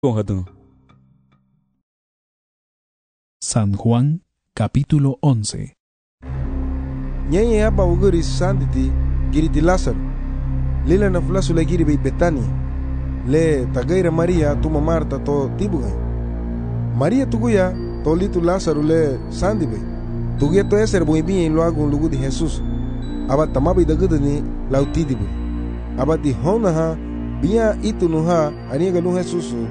San Juan, capítulo 11. Nyenye hapa uguri sanditi giriti Lázaro. Lila na fulasu le giri Betania. Le tagaira Maria tuma Marta to tibuga. Maria tuguya to litu Lázaro le sandibe. Tuguya to eser boi bien lo hago un lugu de Jesús. Aba tamabi dagudani lautidibu. Aba di honaha bia itu nuha aniga lu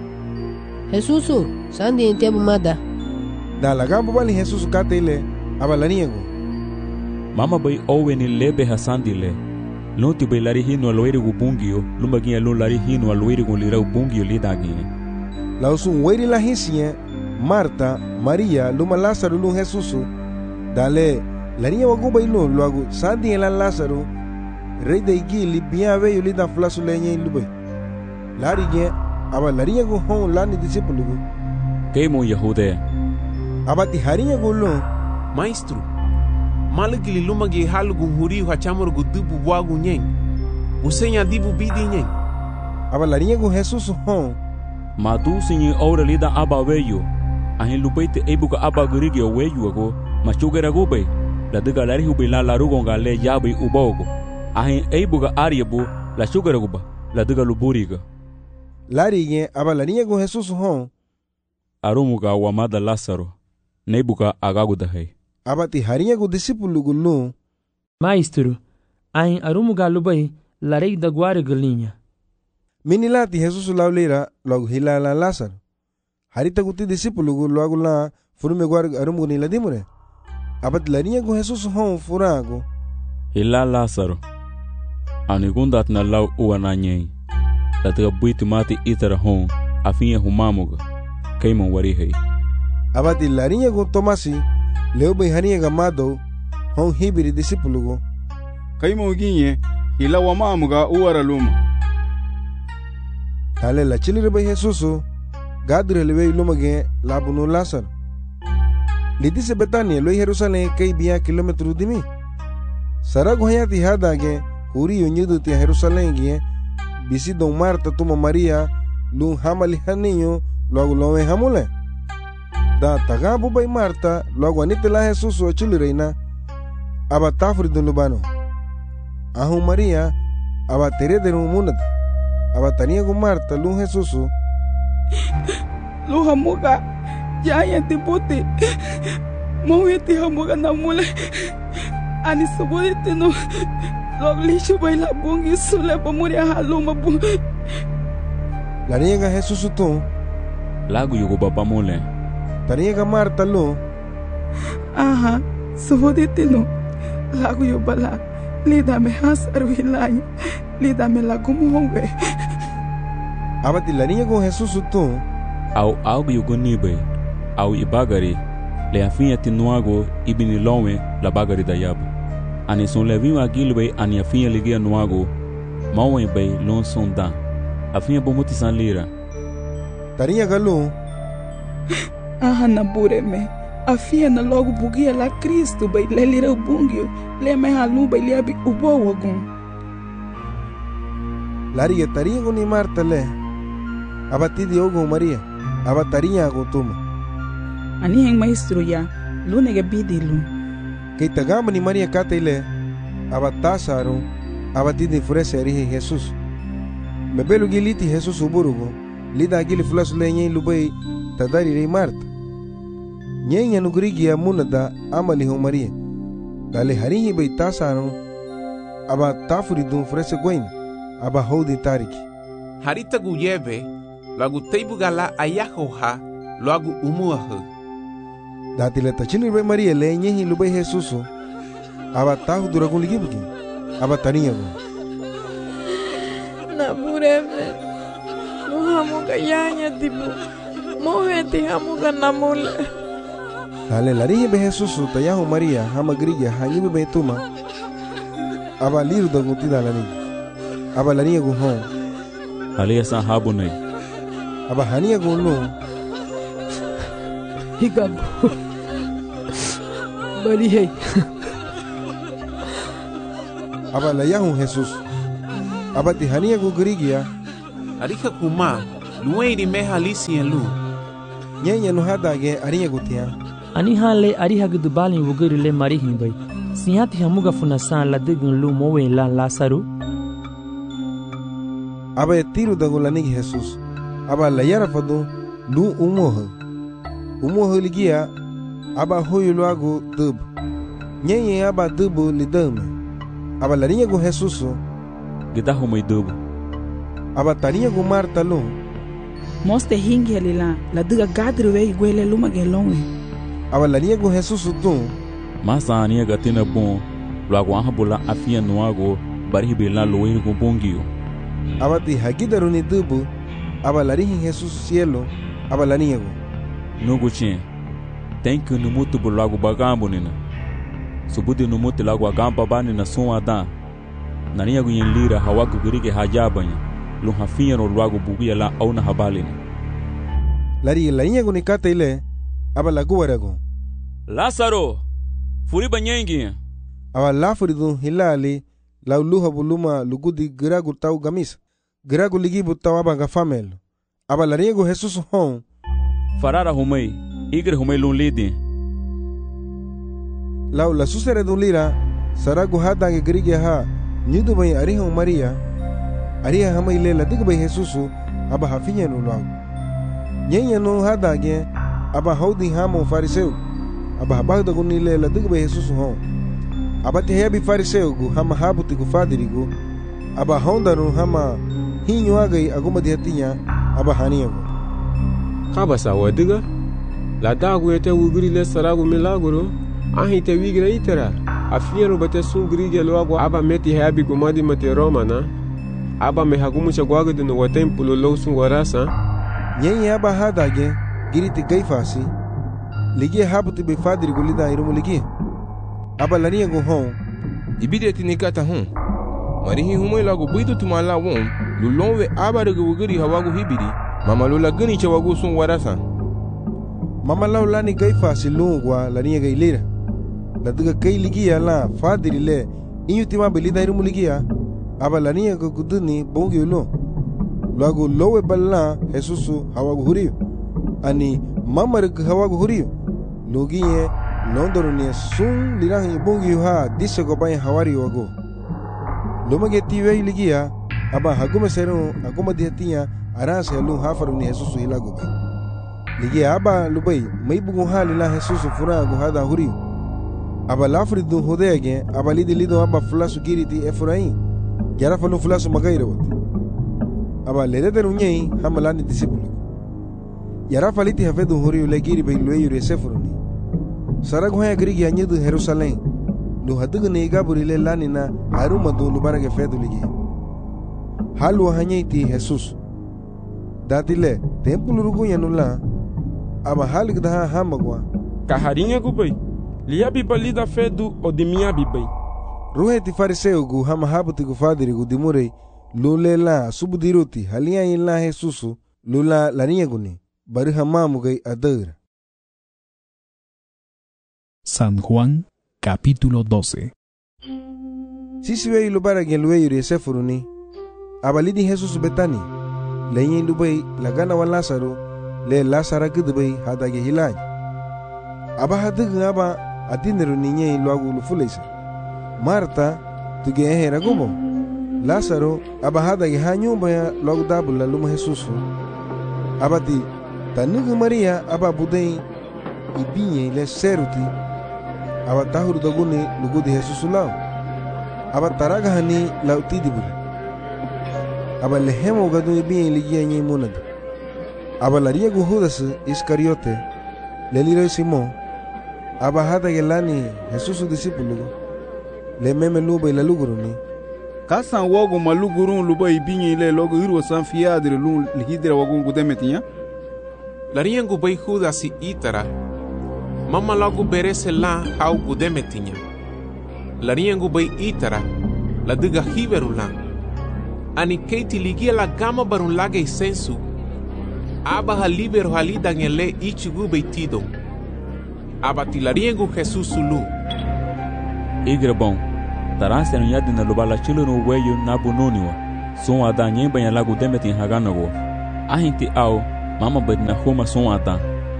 Jesús. Sandi entiabu mada. Da la gambo bali Jesús katele aba laniego. Mama bai oweni lebe hasandile. Noti bai lari hino aloiri gubungio, lumbagia lu lari hino aloiri gulira ubungio lidagini. La usun weiri la hisie, Marta, Maria, luma Lázaro lu Jesús. Dale, lania waguba ilo luagu sandi elan Lázaro. Rey de igili bia veyo lida flasu lenye ilube. Lari ge aba laria go hon lani discípulo. Keimo Yahudea. Aba ti haria go lo. Maestro, malagili lumagi halugu huri hachamur gu dubu wagu nyeng. Musenya dibu bidi nyeng. Aba laria go Jesús hon. Madu sinyi ora lida aba veyo. Ahin lupaite ebuka aba gurigi weyu ago. Machugera gube. La diga lari hubi la larugonga le yabi ubogo. Ahin ebuka ariabu la sugera guba. La diga luburiga. Lari ge aba laria go Jesús hon. Arumuga wamada Lázaro. Nebuka agagudahay. Abati haria go discípulo gulu. Maestro, ain arumuga lubai larei da guare galinha. Minilati Jesús laulera logo hilala Lázaro. Harita guti discípulo gulu agula furume guare arumu ni ladimure. Abati laria go Jesús hon furago. Hila Lázaro. Anigundat na lau uananyei. Latiga buiti mati itara hon afinha humamuga. Keimon warihei. Abati larinha go Tomasi leo bai harinha gamado hon hibiri discípulo go. Keimon ginye hila wamamuga uara luma. Dale la chilire bai Jesús gadre lebe luma ge labuno Lázaro. Le dice Betania lo Jerusalén kei bia kilometro de mi. Sarago hayati hada ge huri yonyudu ti Jerusalén ge bisi don Marta tuma Maria lun hamali haninho logo lowe hamule. Da tagabu bai Marta logo anite la Jesús o chilireina aba tafri dun lubano. Ahu Maria aba terede no munad. Aba tania go Marta lun Jesús. Lu hamuga ya yanti puti. Mawiti hamuga namule. Ani subuditi no logo lishu bai la bungi sule pamuria haluma bu. La niega Jesús tu. Lagu yugo baba mole. Taniega Marta lo. Aha, subuditi no. Lagu yubala. Lida me hasaru hilay. Lida me lagu muwe. Abati la niega Jesús tu. Au algo yugo nibe. Au ibagari. Le afinha tinuago ibini lonwe la bagari da yabu. Ani son levim agilbe ani afinha ligia nuago. Mawen bay lon sondan. Afinha bomuti san lira. Tarinha galo. Aha na bureme. Afia na logo bugia la Cristo bai le lira bungio. Le me halu bai le abi ubo wagun. Lariga tarinha go ni Marta le. Abati diogo Maria. Abatarinha go tuma. Ani heng maestro ya. Lunega bidilu. Kei tagama ni Maria katele. Abatasaru. Abati de frese arihe Jesús. Mebelu giliti Jesús uburugo. Lida gili fulasu le nyen lubai tadari rei Marta. Nyen ya nugrigi ya munada amali ho Maria. Dale harinhi bai tasano aba tafuri dun frese gwen aba hodi tariki. Harita guyebe lagu teibugala ayahoha lagu umuahu. Dati le tachini bai Maria le nyen lubai Jesús aba tahu duragun ligibuki aba taniya go. Na bureme. Hamuga yanya tibu. Moheti hamuga namule. Dale larihi be Jesús tayahu Maria hama grigia hanyibe be tuma. Aba liru da guti dalani. Aba lariya go hon. Alia san habunay. Aba haniya go no. Higabu. Bari hey. Aba layahu Jesús. Aba tihania go grigia. Arika kuma Lueiri me halisi en lu. Nyenye no hadage arinha gutia. Ani hale ari hagudu balin wuguri le mari himbai. Sihati hamuga funasan la digun lu mowe la Lasaru. Aba tiro da golani Jesus. Aba la yara fadu lu umoho. Umoho ligia aba hoyo luago dub. Nyenye aba dubu lidame. Aba la rinha go Jesus. Gita humoi dubu. Aba tarinha go Marta lu. Moste hingi alila la diga gadru we igwele luma gelonwe. Aba la rinha go Jesus tu. Masa ania gatina bon. Luago ahabula afia nuago baribe la loiri go bongio. Aba ti hagidaru ni dubu. Aba la rinha Jesus cielo. Aba la rinha go. Nugo chen. Tenke numutu bulago bagambo nina. Subuti numutu lago agamba bani na suwa da. Nania gu yen lira hawagu gurige hajabanya. Lu hafia no luago buguya la au na habalina. Lari la rinha go ni kata ile. Aba la guwarago. Lazaro! Furiba nyengi. Aba la furidu hilali. La uluha buluma lugudi giragu tau gamis. Giragu ligibu tau aba gafamelo. Aba la rinha go Jesus hon. Farara humei. Igre humei lun lidi. Lau la susere du lira. Saragu hadange grige ha. Nidu bai ariha Maria. Ariha hamai le la dig bai Jesusu. Aba hafinya no lau. Nyenya no hadange. Aba haudi hamo fariseu. Aba habagda guni le la dig bai Jesusu hon. Aba te hebi fariseu gu hama habuti gu fadirigu. Aba honda no hama hinyo agai aguma dihatinya. Aba haniya gu. Kabasa wadiga. La dagu ete wuguri le saragu milaguro. Ahi te wigira itera. Afiero bate sungri geloago aba meti hebi gumadi mate Roma na. Aba me hagumusha gwago de no watempulo lo sungwarasa. Nyenye aba hadage giriti gaifasi. Ligie habuti be fadiri gulida irumu ligie. Aba lania go hon. Ibide tinikata hon. Marihi humoi lago buitu tumala won. Lulonwe aba de wuguri hawago hibiri. Mama lula gani chawago sungwarasa. Mama laulani gaifasi lungwa lania gailira. La diga kai ligia la fadiri le inyutima belida irumu ligia. Aba lania go guduni bongi ulo. Luago lowe balla Jesusu hawago huriyo. Ani mamarik hawago huriyo. Lugie londoro ni sun lirahi bongi ha disse go bain hawari wago. Lumage tiwe ligia. Aba hagume seru aguma dihatia arase lu hafaru ni Jesusu hilago bai. Ligia aba lubai maibugu hali la Jesusu fura go hada huriyo. Aba lafri du hodege aba lidi lido aba fulasu giriti Efraim. Yarafa no fulasu magaira wate. Aba ledete nunyei hamalani disipulu. Yarafa liti hafedu huriyo le giri bai lueyu resefuruni. Saragu haya grigi anyedu Jerusalem. Lu hadugu ne igaburi le lani na haruma du lubarage fedu ligi. Halu hanyeiti Jesus. Datile tempulu rugunya nula. Aba halik daha hamagwa. Kaharinha gubai. Lia bibalida fedu odimia bibai. Ruhe ti fariseu gu hama habuti gu fadiri gu dimurei. Lule la subudiruti halia in la Jesusu. Lula larinha guni. Bari hamamu gai adara. San Juan, capítulo 12. Sisiwei lubara gen luei resefuruni. Abalidi Jesus betani. Lenyin lubai lagana wa Lazaro. Le Lazara gudubai hadage hilaj. Aba hadugu aba adineru ninye luagu lufuleisa. Marta tuge ehera gumo. Lazaro aba hadage hanyumba ya luagu dabula luma Jesusu. Abati tanugu Maria aba budei ibinye le seruti. Aba tahuru daguni lugudi Jesusu lao. Aba taraga hani lauti diburi. Aba lehemo gadu ibinye ligia nye munad. Aba laria gu Judas Iscariote leliro Simon. Aba hadage lani Jesusu disipulu. Le meme luba ila luguruni. Kasan wogo malugurun luba ibinye ile logo irwo san fiadre lun lihidra wagun gudemetinya. Laria gu bai Judas itara. Mama logo berese la au gudemetinya. Laria gu bai itara. La diga hiberu la. Ani keiti ligia la gama barun lage sensu. Aba halibero halidangele ichigu bai tido. Aba tilariengu Jesus lu. Igre bom. Tarase no yadi na lubala chilo no weyo na bunoniwa. Son ada nyemba ya lagu demetin haganago. ahinti au mama bedna homa sonata.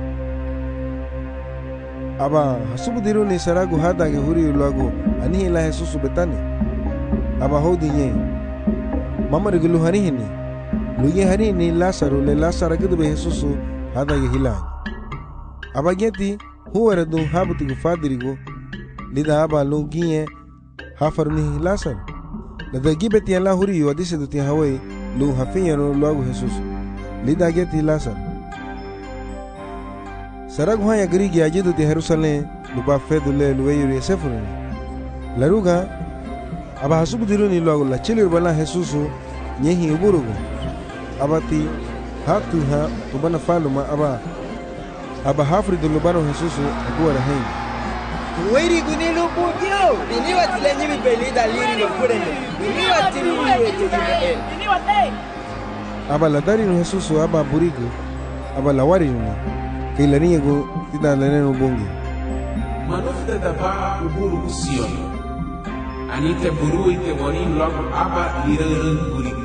Aba hasubudiru ni saragu hada ge huri luago ani la Jesus betani. Aba hodi nye. Mama regulu hari hini. Luye hari ni Lazaro le Lazaro ge be Jesus hada ge hila. Aba geti huwa du habuti gu fadirigo. Lida aba lungiye hafar ni Lazaro. Lada gibeti ala huri yu adise duti hawai lu hafiya no luago Jesus. Lida geti Lazaro. Sarag haya grigi ajidu ti Jerusalem lupa fedule luweyu yesefuni. Laruga aba hasubu diruni luago la chilir bala Jesusu nyehi uburugo. Abati hatu ha ubana faluma aba hafri dulubano Jesusu akuwa rahim. Wiri guni lupu kyo. Bini watile nyibi belida liri lupurene. Bini watili uwe aba la dari no Jesusu aba burigo aba la wari no. Kay larinya go tida laneno bongi. Manufta daba uburu Sion. Anite buru ite wani logo aba lirerun burigi.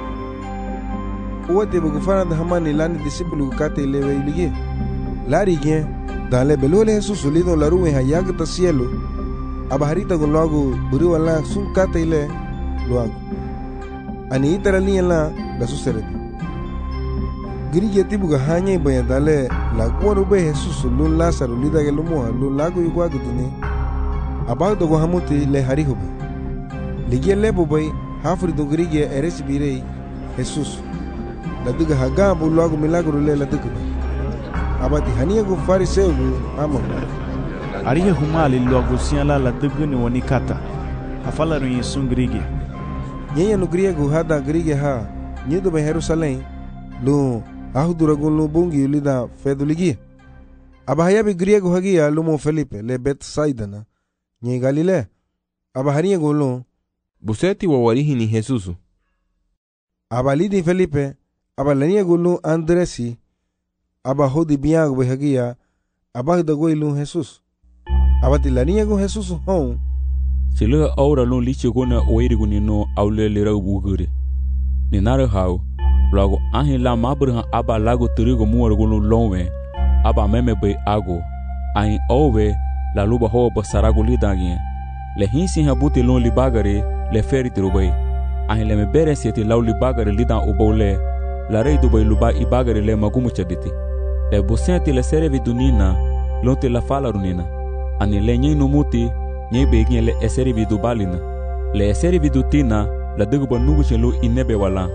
Uwate bugufana da hamani lani disipulu kate lewe ilige. Lari gen dale belole Jesus lido laruwe hayagta cielo. Aba harita go logo buru wala sun kate ile logo. Ani itara la suserete. Grigi tibuga hanya ibaya dale la kuaru be Jesus lun Lazaro lida ge lumoa lun lago yugwa gudune. Aba do go hamuti le hari hobe. Ligie lebo bay hafri do grigi eresi birei Jesus. La diga haga bu lago milagro le la diga. Abati hania go fariseu amo. Arihe humali logo siala la diga ni wanikata. Hafala ru yesun grigi. Nyenya no griego hada grigi ha. Nyedo be Jerusalem lu ahuduragun lu bungi lida feduligi. Abahayabi griego hagia lumo Felipe le Betsaida na nye Galile. Abaharia golo buseti wa warihi ni Jesusu. Abalidi Felipe abalania golo Andresi abahodi biago be hagia abahda goilu Jesus. Abatilania go Jesus hon. Sila aura lon lichi gona oiriguni no aule lera ubugure. Ni nare hau lago ahin la mabrha aba lago turigo muargulu lonwe aba meme be ago ahin owe la luba ho basarago lidagi le hinsi habuti lon libagare le feri tirubai ahin le mebere seti law libagare lidan ubole la rei dubai luba ibagare le magumu chaditi le bosenti le serevi dunina lonte la fala runina ani le nyi numuti nyi begin le eserevi dubalina le eserevi dutina la dugo nugu chelo inebe wala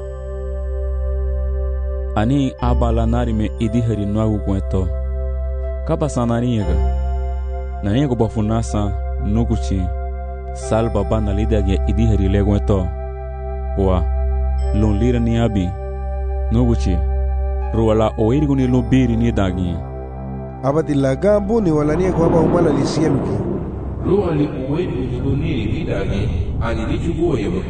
ani abala narime idi hari nwagu kweto kaba sanariga na yego bafunasa nuguchi salba bana lidage idi hari legweto wa lon lira ni abi nuguchi ruwala oiriguni lobiri ni dagi abati laga buni wala ni ko aba umala lisieluki ruwali oiriguni ni dagi ani lichugo yebo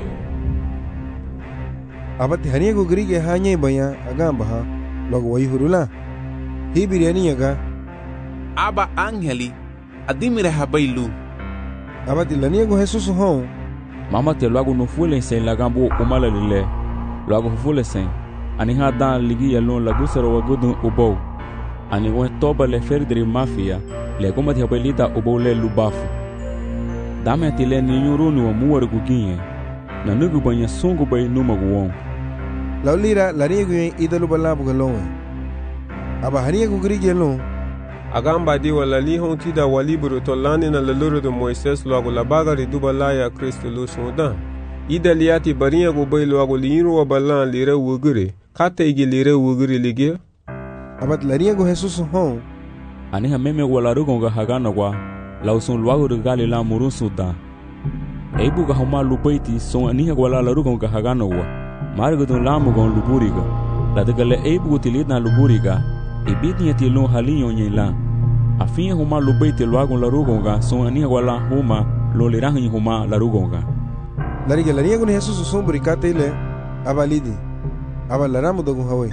abati haniego grige hanya baya agamba ha logo wayhurula hibiriani yaga aba angeli adimire habailu abati laniego Jesus hon mama te logo no fule sen lagambo umala lile logo fule sen ani ha dan ligi yalon la gusaro wagudun ubo ani won toba le ferdri mafia le komati habelita ubo le lubafu dame tile ni nyurunu wa muwar guginye na nugu banya sungu bay numaguwon Laulira laniego idalu balabu galonwe aba haniego grige lon agamba di wala li hon tida waliburu to lani na laluru de Moises logo la bagari dubala ya Kristo lo soda idaliati bariya go bay logo liru wa balan lire wugure kate igi lire wugure lige abat laniego Jesus hon ani ha meme wala rugonga hagana kwa lausun logo de galila murun suda eibu ga homa lubaiti son ani ha wala la rugonga hagana wa margodon lamu gon luburiga la degale eibu tilidna luburiga ibidnya tilon halinyo nyela afia huma lubaiti loagon la rugonga son ani wala huma lo lirahin huma la rugonga lariga laniego ni Jesus son burikate ile abalidi abalaramu dogun hawe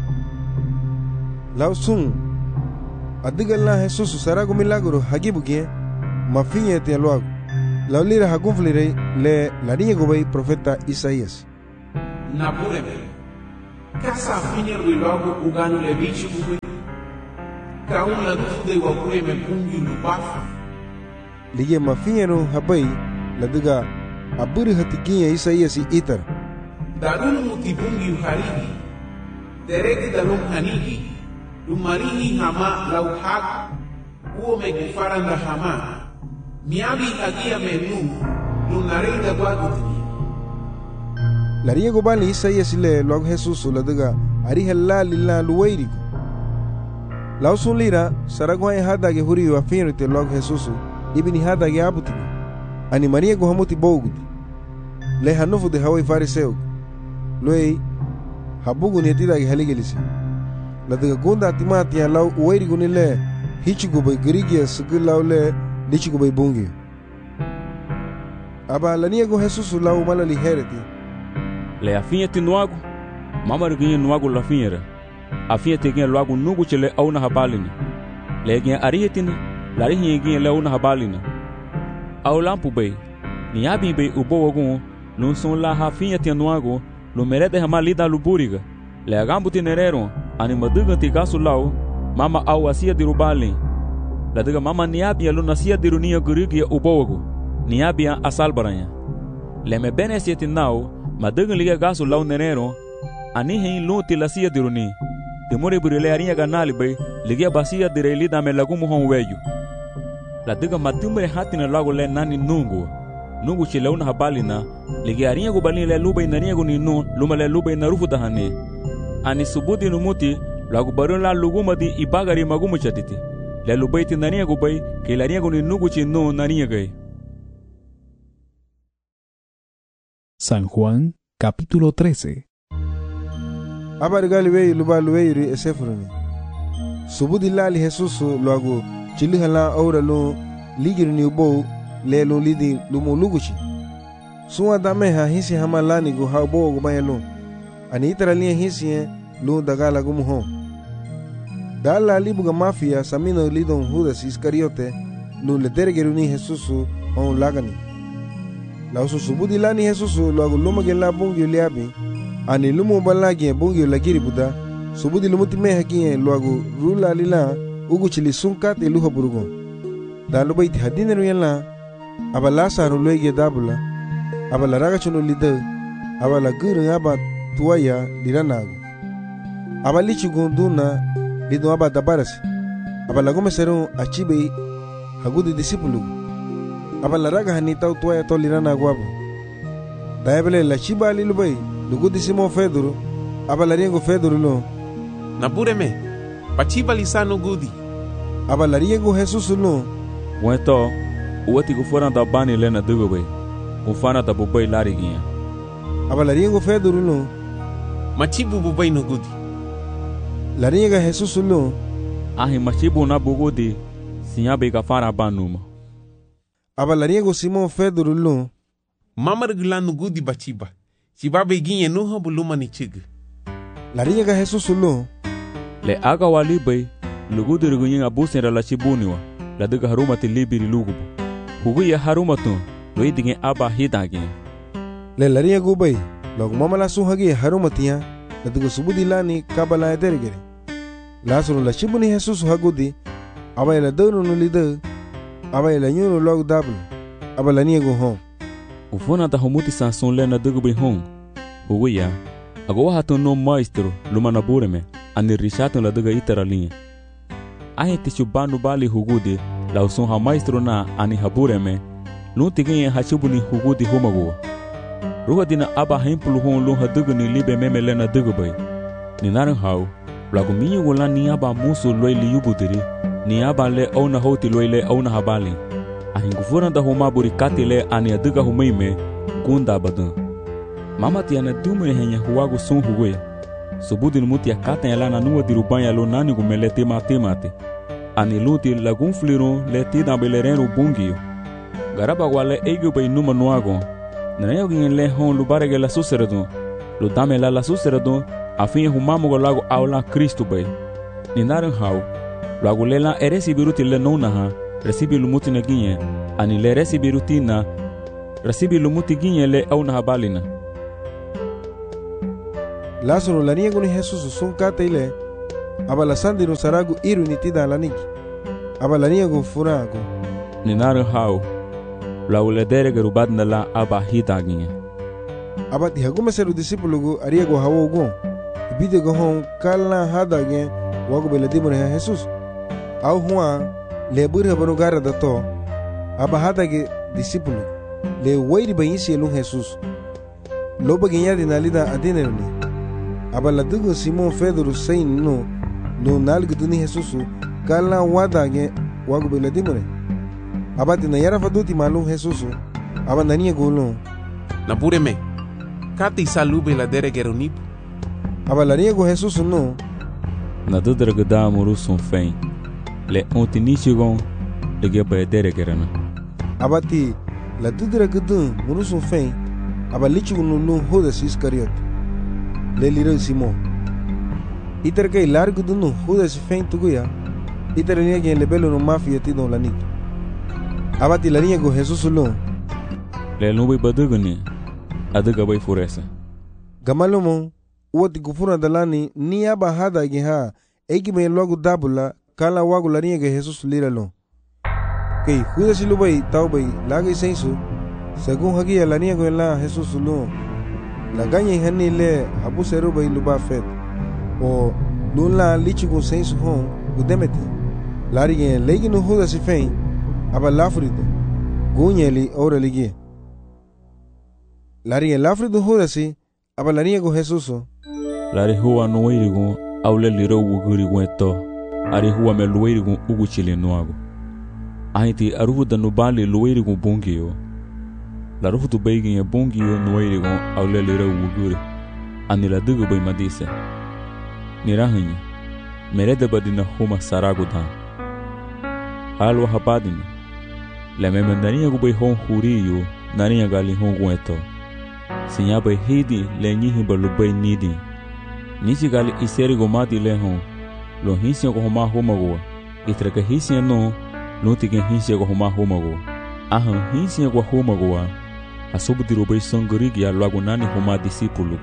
lausun adigala Jesus sarago milagro hagibugie mafinya te loago laulira hagunflire le laniego bay profeta Isaías Napureme Casa finir we logo uganu le bichi bube. Ka la dude wa kure me pungi lubafu. Lige mafinero habai la diga aburi hatiginya Isaia si itar. Darun muti pungi uharigi. Deregi dalum hanigi. Lumarihi hama lau hak. Uo me kufaranda hama. Miabi agia menu. Lunarida guadutini. Laria gobali Isaia sile log Jesus la diga ari hella lilla luwairi. Lausun lira saragwa hada ge huri wa finrite log Jesus ibni hada ge abuti. Ani Maria go hamuti bogudi. Le hanufu de hawai fariseu. Loi habugu netida ge haligelisi. La diga gonda timati ya lau uwairi gunile hichigo bay grigia sugulaw le lichigo bay bungi. Aba lania go Jesus lau malali hereti. Le afinha ti nuago, mama ruginha nuago la finha. Afinha te ginha loago nugu chele au na habalina. Le ginha arihetina, larihinha ginha le au na habalina. Au lampu bay, ni abi bay ubo ogun, no son la hafinha ti nuago, lo merede hamalida luburiga. Le agambu ti nerero, animaduga ti gasu lau, mama au asia di rubalin. La diga mama ni abi alu nasia di runia gurigia ubo ogu, ni abi asalbaranya. Le me bene sieti nau, maduga liga gasu lau nerero, ani hein luti la sia diruni. Temore burile arinha ganali bay, liga basia direli da me lagumu hon weyu. La diga matumre hatina lago le nani nungu. Nungu chile una habalina, liga arinha go balin le luba inarinha go ninu, luma le luba inarufu dahane. Ani subudi numuti, lago barun la luguma di ibagari magumu chatiti. Le luba iti narinha go bay, ke larinha go nungu chinu narinha gay. San Juan, capítulo 13. Abargali luba luweiri esefuruni. Subudi lali Jesus luagu chilihala aura lu ligirni ubo le lu lidi lumu luguchi. Suwa dameha hisi hamalani gu haubo gu mayelu. Ani itaralia hisi lu dagala gu muho. Dala libuga mafia samino lidon Judas Iscariote lu ledergeruni Jesus on lagani. Lausu subudi lani Jesus luagu lumage la bungi liabi. Ani lumu balagi bungi lagiri buda. Subudi lumuti mehakie luagu rula lila ugu chili sunkat iluha burugo. Dalu baiti hadine ruyala. Abala saru luege dabula. Abala ragachuno lida. Abala guru aba tuaya liranagu. Abalichi gunduna lido aba dabarasi. Abala gomeseru achibe hagudi disipulu. Abala raga hanita tuaya to liranagu abu. Daebele la chiba lilubai. Lugudi Simon Fedoro, abalariengo Fedoro lo. Nabureme, pachiba lisano gudi. Abalariengo Jesus lo. Bueno, uati gufana da bani lena dugobe. Gufana da bubai lariginha. Abalariengo Fedoro lo. Machibu bubai no gudi. Larienga Jesus lo. Ahi machibu na bugudi, sinyabe gafara banuma. Abalariengo Simon Fedoro lo. Mama regulano gudi bachiba. Chibabe ginye nuha buluma ni chig. Larienga Jesus lo. Le aga walibe, lugudi rugunyen abusen la chibuniwa, la diga haruma ti libiri lugubu. Huguya haruma tu, lo idingen aba hidagin. Le larienga ubay, log mama la suhagi haruma tiya, la diga subudi lani kabala edergere. Lasuro la chibuni Jesus hagudi, aba la dono no lida, aba la nyuno log double, aba la niego home. Ufona da humuti sanson lena dugubi hon. Uguya, agowa hatu no maestro, lumana bureme, ani rishato la duga itara linha. Ahe tichubanu bali hugudi, la uson ha maestro na ani habureme, luntigenye hachubuni hugudi humago. Ruha dina aba hempulu hon lun ha dugu ni libe meme lena dugubay. Ni naran hau, blaguminyo wala ni aba musu loy li yubudiri, ni aba le ona hoti loy le ona habali. Ahingufuna da huma burikati le ani aduga humaime gunda badan. Mama tiana dumune henya huagu sun huwe. Subudi numuti ya kata ya lana nuwa dirubanya lo nani gumele temate. Ani luti lagun flirun le tida belerenu bungio. Garaba wale ego bay numa nuago. Nanayo gingen le hon lubarege la suseredun. Lo dame la suseredun afin humamu go lago aula Cristo bay. Ninaran hau. Lago lela eresi biruti le nonaha. Recibi lumuti na ginye, ani le recibi rutina, recibi lumuti ginye le au na habalina. Lázaro la niego ni Jesús son kata ile aba la sandi no saragu iru ni tida la niki aba la niego furago ni nar hau la uledere gerubad nala aba hitaginye aba ti hagume seru discípulo go ariego hawo go bide go hon kala hadage wago beladimo ne Jesús au huwa le burha banu gara da to aba hadage discípulo le wairi bayisi lu Jesús lo baginya dinalida adeneni aba la dugo Simon Pedro sein no nalgu duni Jesús kala wadage wago beladimo ne aba tina yara faduti malu Jesús aba nania golo na pureme kati salu beladere geronip aba la niego Jesús no na dudra gada muru son fen le ontinichigon le ge beladere gerana aba ti la dudra gada muru son fen aba lichu no Judas Iscariot le liro Simon iter que largo no Judas fen tuguya iter niege le belo no mafia ti don la nik aba ti la niego Jesús no le nubi badugani adaga bay furesa gamalomo woti kufuna dalani ni aba hada geha egi me logo dabula kala wago la niege Jesús liralo kei Judas ilubay taubay lagay sensu según hagia la niego la Jesús no la gaña hani le habu seru bay luba fet o nula lichi go sensu hon gudemeti lari legi no Judas fein aba lafrito guñeli ora ligi lari lafrito Judas aba la niego Jesús lari huwa no wirigo awle liro wuguri weto ari huwa me luwirigo ugu chile noago ahiti aruhu da nubali luwirigo bungio la ruhu tu beigi bungio no wirigo awle liro wuguri ani la dugo bay madise nirahanyi merede badina huma sarago dan alwa hapadina la memandania go bay hon huriyo nania gali hon weto sinya bay hidi le nyihi balubay nidi nichi gali iseri go mati le hon lo hisya go homa homago itraka hisya no nuti hisya go homa homago ahan hisya go homago asubudiro bay songorigi ya lago nani homa discípulo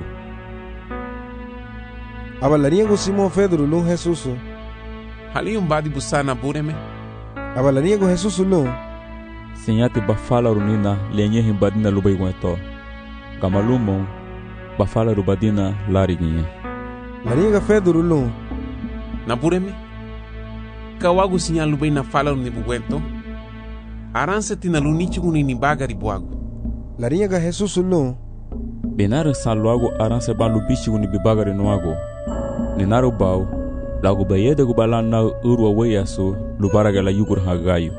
aba la niego Simon Pedro lo Jesús hali badi busana bureme aba la niego Jesús lo sinyati bafala runina lenye himbadina lubay weto gamalumo bafala rubadina lariginye la niega Pedro lo na bureme kawagu sinyalu bay na fala ni buwento aranse tina lunichi ni bagari buago la niega Jesús lo benare salwago aranse balu bichi ni bibagari noago ninaro bau lago bayede go balana urwa weyaso lubaraga la yugur hagayo.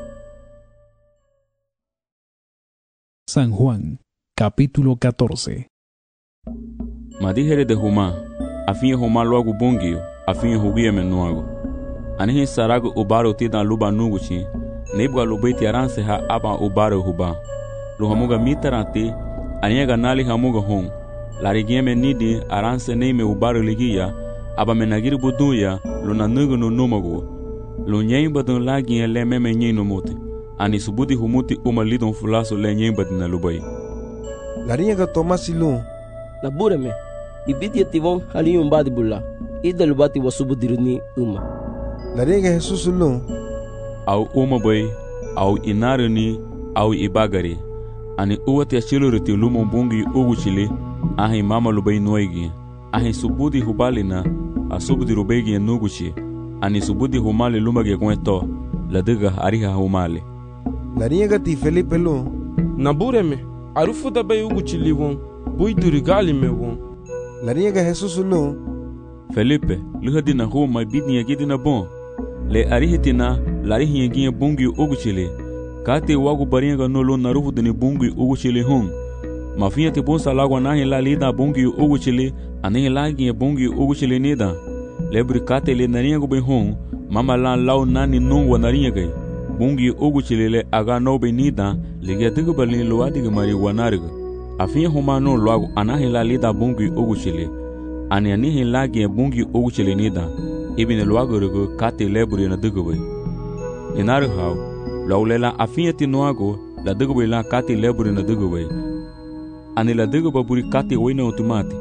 San Juan, capítulo 14. Madijere de Juma, afinye Juma luago bungio, afinye hubie menuago. Anihi sarago ubaro tida luba nuguchi, nebwa lubeti aranse ha aba ubaro huba. Luhamuga mitarante, aniega nali hamuga hon. Larigieme nidi aranse neime ubaro ligia, aba menagiri buduya, luna nugu no numago. Lunyen badun lagien le meme nyen no mote. Ani subudi humuti lidon fulaso le nyen badina lubay. Lariega Tomasilu. Na bureme, ibidi ativon haliyum badi bulla. Ida lubati wasubudiruni uma. Lariega Jesus lu. Au bay, au inaruni, au ibagari. Ani uwati achiluriti lumo bungi uguchili, ahi mama lubay noigi. Ahi subudi hubalina, asubudi rubegi nuguchi. Ani subudi humali lumage kweto, ladiga ariha humali. Lariega ti Felipe lu. Na bureme, arufu da bay uguchili won, buiduri gali me won. Lariega Jesus lu. Felipe, luhadina huma bidni yagidina bon. Le arihitina, larihi yagia bungi uguchili. Kati wagu barianga nolo narufu dini bungi uguchili hon. Mafia ti bonsa lagwa nahi la lida bungi uguchili, anihi lagi bungi uguchili nida. Lebri kate le nariago be hon, mama lan lau nani nungwa nariagai. Bungi uguchili le aga no be nida, ligia digu balini luadiga marihuanariga. Afia homa no luagu anahi la lida bungi uguchili. Ani anihi lagi bungi uguchili nida. Ibine luagu rigo kate lebri na digu be. Ninari hao, laulela afia ti nuago, la digu be la kate lebri na digu be. Ani la digu baburi kate wena otomati.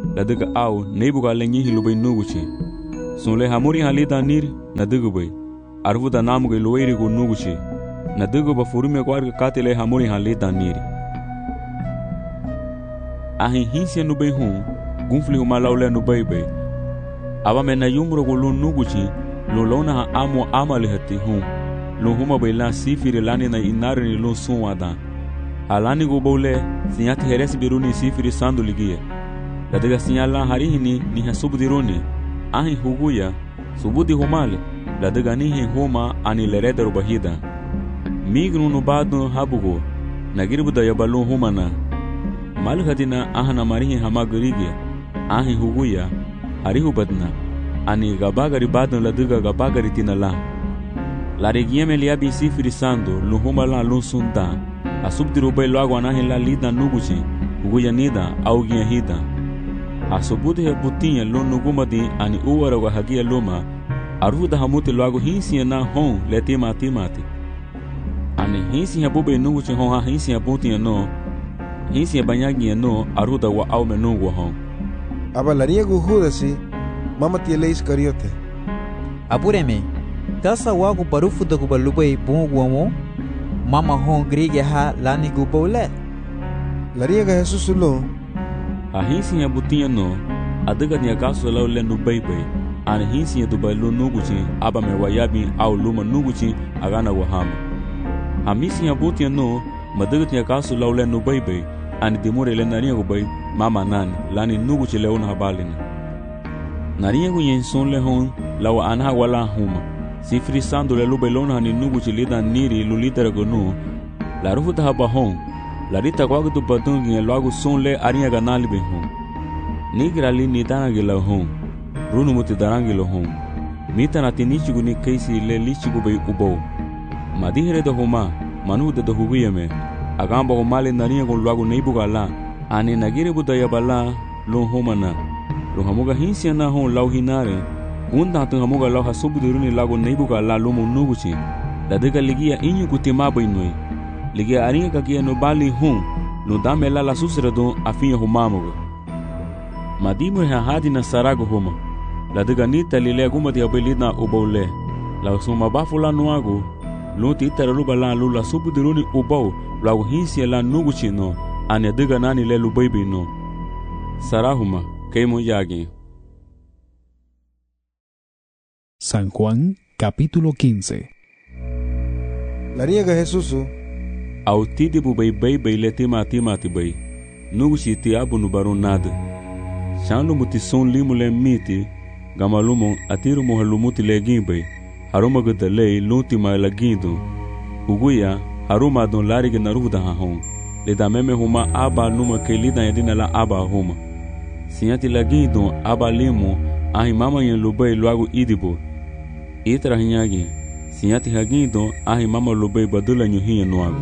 ladaga au neibuga lenyi hilubai nuguchi sunle hamuri halida nir nadaga bai arvuda namuga luwairi gu nuguchi nadaga ba furume kwarga katile hamuri halida nir ahin hinsia nubai hun gunfli uma laule nubai bai aba mena yumro gu lu nuguchi lu lona ha amo amali hati hun lu huma bai la sifiri lani na inari ni lu sunwada alani gu bole sinyati heresi biruni sifiri sandu ligia ladaga sinyala harihini ni hasubudiruni ahin huguya subudi humale ladaga nihi huma ani lerederu bahida mignu nubadu habugo nagiribuda yabalu humana malhadina ahana marihi hamagurigia ahin huguya harihu badna ani gabagari badna ladaga gabagari tinala larigia meliabi sifiri sandu luhumala lunsunda asubdiru bai logo anahin la lida nuguchi huguya nida augia hida asubudi he butinha lo nugumadi ani uwara wa hagia luma aruda hamuti logo hinsi na hon letima timati ani hinsi ha bube nuguchi hon ha hinsi ha butinha no hinsi banyagi no aruda wa au menugo hon abalaria gu hudasi mama tieleis kariote apureme kasa wagu barufu da gubalubai bunguamo mama hon grige ha lani gubole laria ga Jesus lo a hinsi ya butinha no adaga ni akaso la le no bebe an hinsi ya dubalu nuguchi aba me wayabi au luma nuguchi agana wahama hamisi ya butinha no madaga ni akaso la le no bebe an dimore le nari go bai mama nan lani nuguchi le ona habalina nari go yenson le hon lawa anha wala huma sifri sando le lubelona ni nuguchi lida niri lulitera go no la rufuta haba hon la rita kwa tu patungi logo sonle arinha ganali be hon nigra li ni tanagi la hon runu muti darangi lo hon mita na tinichi guni kaisi le lichi go be ubo madihere do homa manu de do hugiyeme agamba go male narinha go logo neibuga la ani nagire budaya bala lo homana lo hamuga hinsia na hon lau hinare unda tu hamuga lau hasubuduruni lago neibuga la lo munuguchi dadega ligia inyu kutima bainoi ligia arinha kakia no bali hun no damela la susredo afinha humamogo madimur ha hadi na sarago homa la deganita lile guma di abelina ubole la suma bafula nuago luti taraluba la lula subudiruni ubau lago hinsia la nuguchino ane deganani le lubaibi no sarahuma keimo yagi. San Juan capítulo 15. Laria ga Jesus autidi bu bay letima timati bay nuguchi ti abu no baron nada chanlu muti son limule miti gamalumo atiru mo halumuti legin bay haruma gudale lunti ma lagindo uguya haruma don larige naruda hon le da meme huma aba numa kelida yadina la aba huma sinyati lagindo aba limo ai mama yen lubay logo idibo itra hinyagi sinyati hagindo ai mama lubay badula nyuhiya noago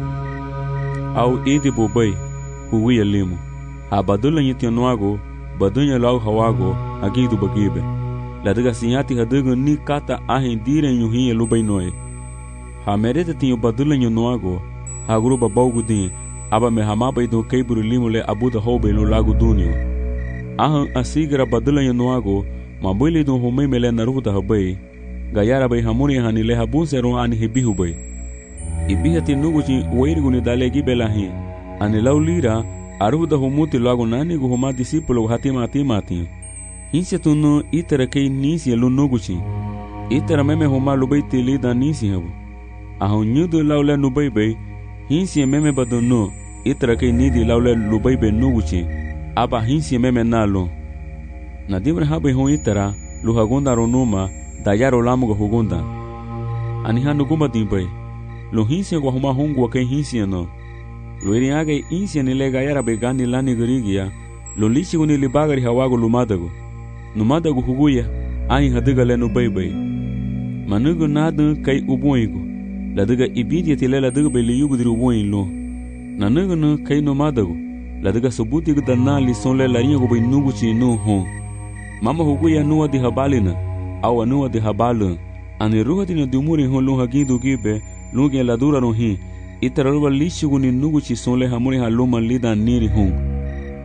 au idi bobai huwiya limu ha badula nyiti noago badunya lau hawago agidu bagibe ladaga sinyati hadaga ni kata ahin dire nyuhiya lubai noe ha merete tinyo badula nyo noago ha guru babaugu din aba me hamaba ido keiburu limu le abuda hobe lo lagu dunyo ahan asigira badula nyo noago mabuli do humay mele naruda habai gayara bai hamuni hanile habunseron ani hibihu bai ibihati nuguchi wairiguni dalegi belahi ani laulira aruda humuti lago nani gu huma discipulo hatimati hinsia tunu itera kei nisi lu nuguchi itera meme huma lubai tilida nisi habu ahun nyudu laule nubai hinsia meme badunu itera kei nidi laule lubai nuguchi aba hinsia meme nalo nadimra habai hon itera luhagunda ronuma dayaro lamuga hugunda ani hanu gumba dimbai lo hinsia go huma hongo ke hinsia no lo iriage insia ni lega yara be gani lani gurigia lo lichi guni libagari hawago numadago huguya ai hadiga le no baibai manugo nadu kai uboigo ladiga ibidia tilela diga be liyugo diru boin lo nanugo no kai numadago ladiga subuti gudana li son le larinha go be nugo chi no hon mama huguya nuwa di habalina awa nuwa di habalu ani ruhati no dumuri hon lo hagidu gibe lungi la dura no hi itararuba lichi guni nuguchi sonle hamuri haluma lida niri hon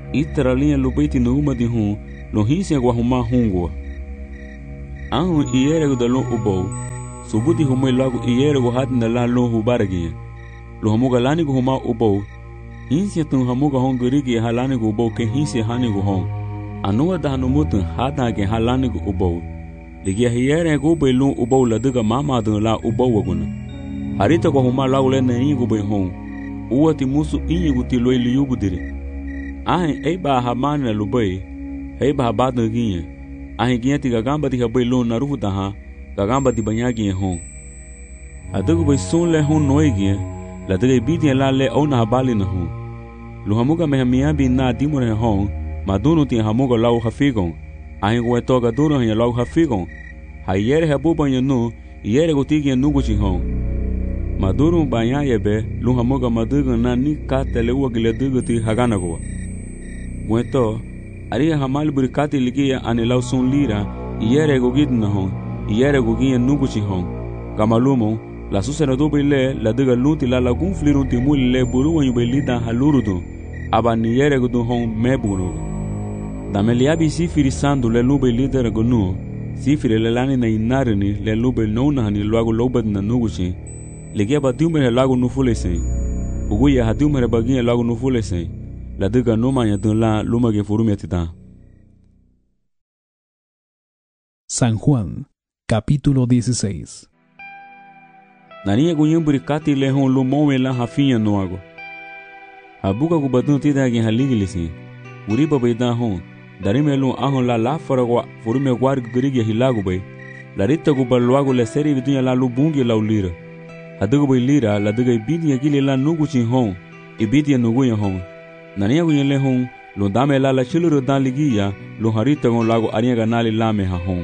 itara linha lubaiti no uma de hum, lo hinsia guahuma hungua. Ahu iere da lo ubou, subuti humoi lagu iere go hat na la lo hubaragia. Lo hamuga lani go huma ubou, hinsia tun hamuga hongurigi halani go ubou ke hinsia hani go hong. Anua da hanumutun hata ke halani go ubou. Ligia iere go be lo ubou la duga mama dun la ubou waguna. Harita go huma lagu le na ingo be hong. Uwa ti musu ingo ti lo ili yubudiri. Ahe eba hamani na lubai, eba habatu ginye. Ahe ginye ti gagamba ti habai lo na rufu taha, gagamba ti banya ginye hong. Adagu bai son le hong noe ginye, la daga biti la le au na habali na hong. Lo hamuga me hamiabi na dimure hong, madunu ti hamuga lau hafigong. Ahe goe toga dunu hanya lau hafigong. Hayere habu banya nu, yere gotigi nugu chi hong. Maduru banya yebe, lo hamuga maduga na ni katele uwa gile dugu ti hagana goa. Gueto, aria hamal burikati ligia anilau son lira, iere gogid na hong, iere gogia nuguchi hong. Gamalumo, la susena dobe le, la diga luti la lagun flirunti muli le buru wanyu belida halurudu, aba ni iere godu hong meburu. Dameliabi sifiri sandu le lube lidera gonu, sifiri le lani na inarini le lube nona hani luago lobed na nuguchi, ligia ba diumere lago nufulese, uguya hadiumere bagia lago nufulese. La diga noma ya la luma que furumia tita. San Juan, capítulo 16. Nania gunyumburi kati lehon lumowe la hafinya noago. Abuka kubatun tita gen haligilisi. Uriba beida hon. Darime lu ahon la faragwa furumia guar grigi hilago bay. La rita gubaluago le seri vidunya la lubungi la ulira. Adugo bay lira la diga ibidi ya gili la nuguchi hon. Ibidi ya nuguya hon. Nania gunyele hon, lo dame la chiluru dan ligia, lo harita gon lago aria ganali lame ha hon.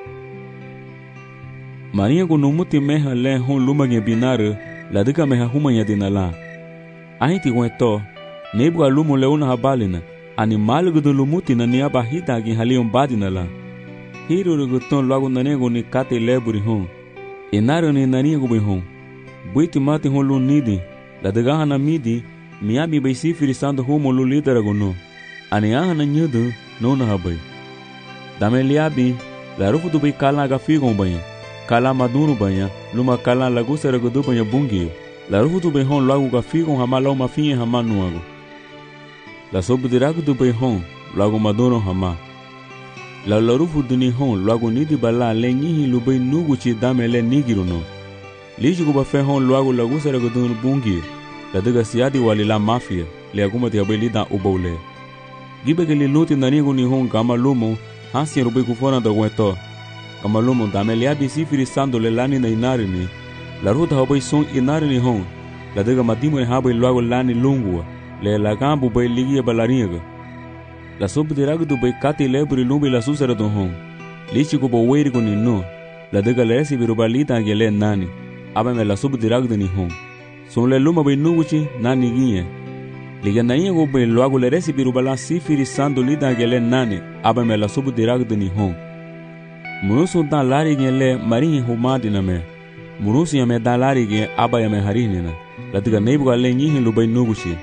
Maria gon numuti meha le hon lumage binare, la diga meha humanya dinala. Ahiti gon to, nebu alumo leuna habalina, animal gudu lumuti na niaba hita gi halion badinala. Hiru guton lago nania gon ni kate leburi hon. Enaro ni nania go hon. Buiti mati hon lu nidi, la diga hana midi, Miami bai sifiri sandu humo lu lidera gono. Ani aha na nyudu no na habai. Dame liabi, la rufu du bai kala aga figon banya. Kala madunu banya, luma kala lagu sera gudu banya bungi. La rufu du bai hon lagu ga figon hama lau mafinye hama nuago. La sobu diragu du bai hon, lagu madunu hama. La rufu du ni hon, lagu nidi bala le nyihi lu bai nugu chi dame le nigiru no. Lishi guba fe hon lagu sera gudu bungi. La diga siadi wali la mafia, le agumati abeli da ubole. Gibe ke li luti nanigo ni hon kama lumo, hansi rubi kufona da gueto. Kama lumo dame liabi sifiri sando le lani na inarini. La ruta habai son inarini hon. La diga matimo ni habai luago lani lungua, le la gambu bai ligia balariga. La sobu diragu du bai kati leburi lumbi la susera don hon. Lichi kubo weirigo ni no. La diga le esi virubalita angele nani. Abame la sobu diragu ni hon. Son le luma bai nuguchi nani ginye. Liga na ingo bai luago le resi birubala sifiri sando lida gele nani aba me la subu dirag ni hon. Murusu da lari gen le marini humadi na me. Murusu ya me da lari gen aba ya me harini na. La diga neibu ga le nyihin lu bai nuguchi.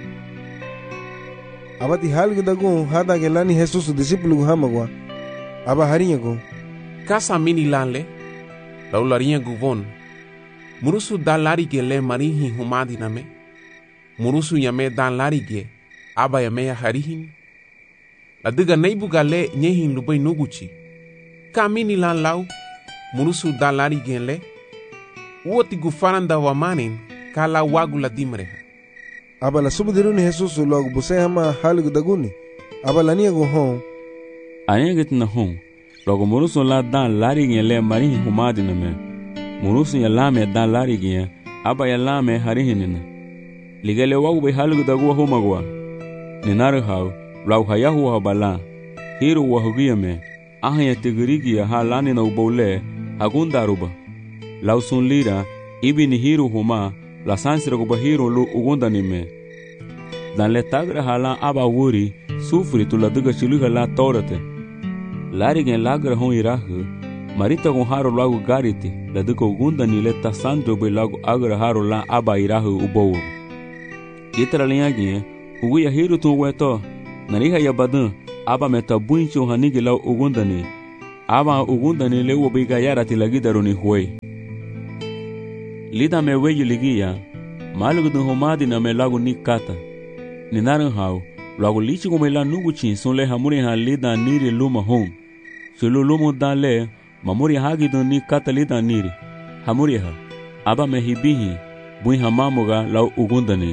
Abati halgu dagun hada gelani Jesus discípulo hamagwa. Aba harinha go. Casa mini lanle. La ularinha guvon. Murusu da larige le marihi humadi na me. Murusu yame da larige aba yame ya harihin. La diga neibu gale nyehin lubai nuguchi. Kamini lan lau. Murusu da larige le. Uoti gufaranda wa manin kala wagu la dimreha. Aba la subdiruni Jesus logo buse hama halgu daguni. Aba la niego hon. Ayegit na hon. Logo murusu la da larige le marihi humadi na me. Murusu ya lame da larigi aba ya lame harihinina. Ligale wagu bai halgu dagu humagwa. Ninaru hau, lau hayahu habala. Hiru wahugiyame, aha ya tigirigi ya halani na ubole, hagundaruba. Lau sun lira, ibi ni hiru huma, la sansira guba hiru lu ugundanime. Dan le tagra hala aba wuri, sufri tu la diga chiluha la torate. Larigen lagra hon irahu, marita con haro lago gariti, la dico gunda ni leta santo be lago agra haro la aba irahu ubowo. Itra linyagi, uguya hiru tu weto, Nariha ya badan aba meta buincho hanigi lau ugundani. Aba ugundani le ubiga yara tilagidaruni huwe. Lida me weyu ligia, malugudun homadi na me lagu ni kata. Ninaran hau, lagu lichi kumela nuguchin son le hamuri ha lida niri luma hong. Shulu lumu dan le, mamuri hagidun ni kata lida niri. Hamuri ha, aba me hibihi, buin hamamuga lau ugundani.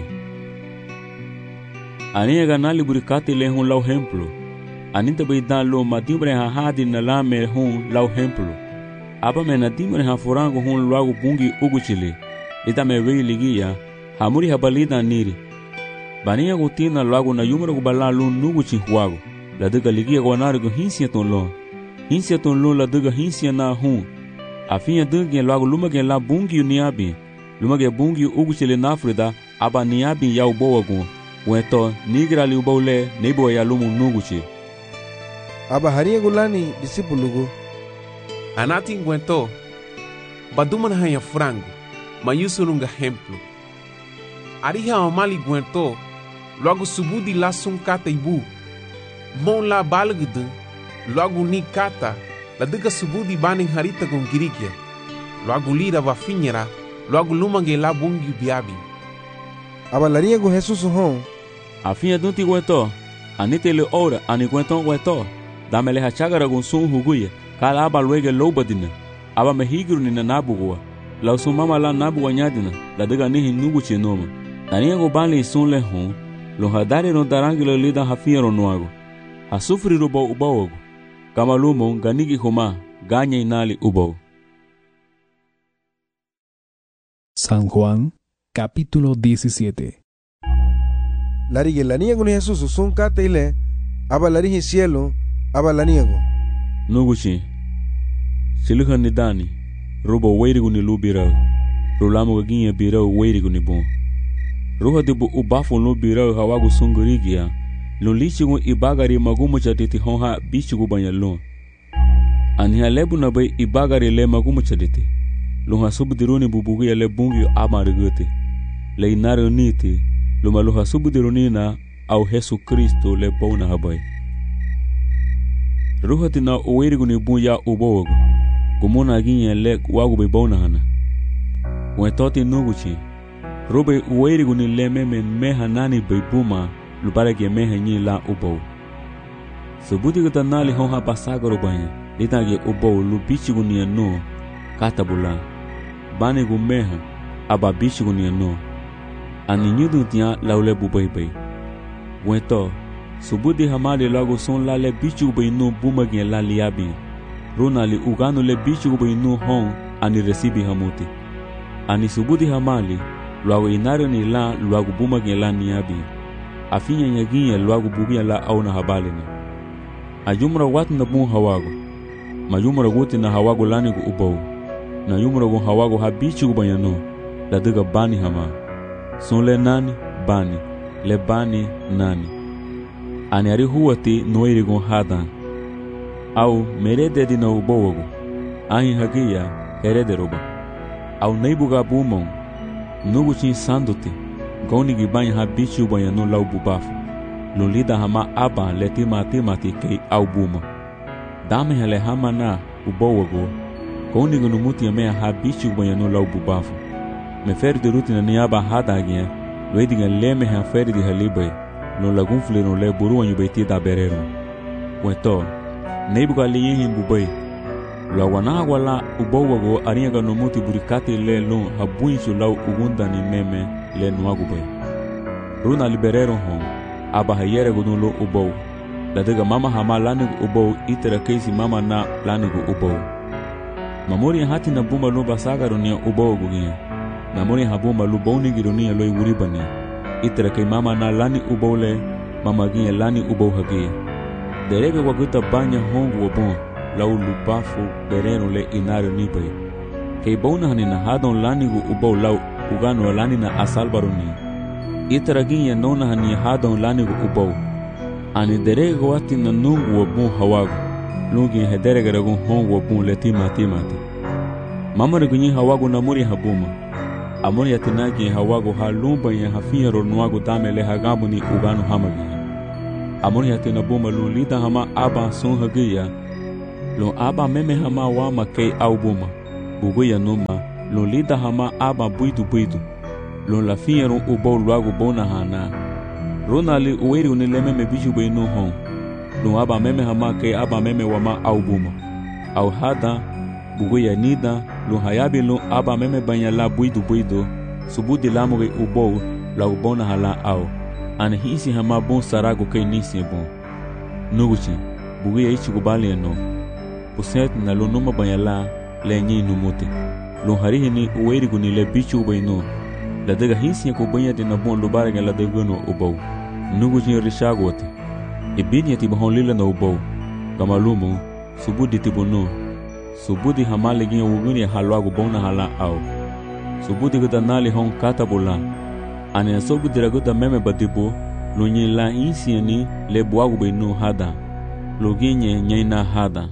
Aniga nali burikati le hun lau hemplo. Anita beidan lo madimbre ha hadi na la me hun lau hemplo. Aba me na dimre ha forango hun lagu bungi uguchili. Lida me wei ligia, hamuri ha balida niri. Bania gutina lagu na yumra gubala lu nuguchi huago. La diga ligia guanari gu hinsia ton lo. Hinsia ton lo la diga hinsia na hun. Afinha dingi lagu lumage la bungi uniabi. Lumage bungi uguchili na Afrida, aba niabi ya uboa gu. Weto nigra li ubaule nebo ya lumu nuguchi. Aba haria gulani disipulugu. Anati ngwento, baduman hanya frango, mayusurunga hemplo. Ariha omali gwento, logo subudi la sun kata ibu. Mon la balgdu, logo ni kata, la diga subudi baning harita gongirikia. Logo lira vafinera, logo lumange la bungi biabi. Aba laria go Jesus hon. Afinha dunti gwento, anite le ora, ani gwento gwento. Damele hachagara gun sun huguye. Kala aba luege lobadina, aba mehigru ni na nabugua, la usumama la nabugua nyadina, la diga nihi nuguchi noma. Tania go bali sun le hon, lo hadari no darangi lo lida hafia ro nuago. Hasufri rubo ubaogo, kama lumo ganigi homa, ganya inali ubao. San Juan, capítulo 17. Larige la niego ni Jesús sun kate ile, aba larige cielo, aba la niego. Nuguchi, siluhan ni dani, rubo weirigu ni lu birau, rulamu gaginye birau weirigu ni bon. Ruha dibu ubafu lu birau hawagu sungurigia, lunlichigu ibagari magumu chaditi honha bichigu banyalun. Aniha lebu na bay ibagari le magumu chaditi, lunha subdiruni bubugia le bungi amarigute, le inari niti, luma luha subdiruni na au Yesu Kristo le bona habay. Ruhati na uwerigu ni bunya ubowagu. Gumuna ginye lek wagu bibona hana. Wetoti nuguchi. Rube uwerigu ni lememe meha nani bibuma lubarege meha nyi la ubow. Subuti gata nali honha pasaga rubanya. Litange ubow lubichigu ni anu katabula. Bani gu meha aba bichigu ni anu. Ani nyudu tia laule bubaybay. Weto subudi hamali lagu son la le bichu beinu bumage la liabi. Runa li uganu le bichu beinu hon ani resibi hamuti. Ani subudi hamali lagu inario ni la lagu bumage la niabi. Afinya nyaginya lagu bubia la au na habali ni. Ajumra watu na bun hawago. Majumra guti na hawago lani gu ubau. Na yumra gu hawago ha bichu bayano. La diga bani hama. Son le nani bani. Le bani nani. Ani ari huwati noirigon hadan. Au merede di na ubowago. Ahin hagia herede roba. Au neibuga bumon. Nuguchin sanduti. Goni gibany ha bichu bayano lau bubafu. Lulida hama aba letima timati kei au buma. Dame hele hama na ubowago. Goni gunumuti ya mea ha bichu bayano lau bubafu. Me feri de rutina ni aba hadagien. Loediga leme ha feri di halibay. No lagun flero le buru anyu beti da berero. Weto, neibuga li yin bubay. La wana wala ubowago arianga no muti burikati le lon habuinsu lau ugunda ni meme le nuagu bay. Runa liberero hon, aba hayere gudun lo ubow. La diga mama hama lanigu ubow itera keisi mama na lanigu ubow. Mamori hati na bumba lo basaga runia ubow gugia. Mamori habumba lo boni girunia lo iwuribani. Itera kay mama na lani ubole mama ginye lani ubo hagia. Derege waguta banya hongu wabon lau lubafu bereno le inario nibay. Kay bona hanina hadon lani gu ubo lau ugano lani na asalbaruni. Itera ginye nona hani hadon lani gu ubo. Ani derege wati na nungu wabon hawagu. Lungi hederege ragun hongu wabon le timati. Mama regunyi hawagu na muri habuma. Amoni yatinagi hawago ha lumba ya hafinya ronuago dame le hagamu ni ugano hamagi. amor ya tena boma lu lida hama aba son hagia lo aba meme hama wa makei au boma bugo ya noma lo lida hama aba buidu lo la fiero ubo luago bona hana ronali ueri unileme me biju be no hon lo aba meme hama ke aba meme wa ma au boma au hada bugo ya nida lo hayabi lo aba meme banya la buidu subudi lamoge ubo la ubona hala au ana hisi hama bon sarago ke nisi bon nuguchi bugo ya ichi kubali no puset na lo noma banya la lenye numote lo harihi ni ueri gunile bichu be no la daga hisi ko banya de na bon lo barga la daga no ubo nuguchi rishagote ibini ti bon lila no ubo kamalumo subudi ti bono subudi hamale gin wuguni halwago bona hala au subudi gada nali hon katabola ane sogu dirago da meme badibo lo nyi la insiani le buago be no hada lo ginye nyaina hada.